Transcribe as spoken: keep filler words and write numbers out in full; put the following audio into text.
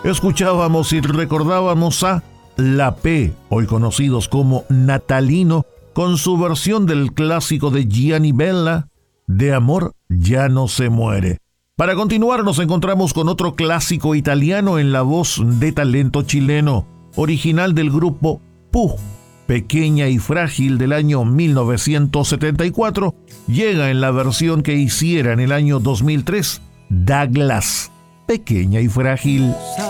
Escuchábamos y recordábamos a La P, hoy conocidos como Natalino, con su versión del clásico de Gianni Bella, De amor ya no se muere. Para continuar nos encontramos con otro clásico italiano en la voz de talento chileno, original del grupo Pooh. Pequeña y frágil del año mil novecientos setenta y cuatro, llega en la versión que hiciera en el año dos mil tres Douglas. Pequeña y frágil.